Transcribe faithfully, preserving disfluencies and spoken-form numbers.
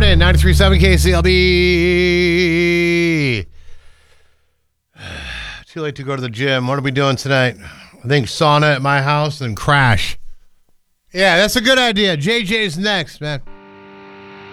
in. ninety-three point seven K C L B. Too late to go to the gym. What are we doing tonight? I think sauna at my house and crash. Yeah, that's a good idea. J J's next, man.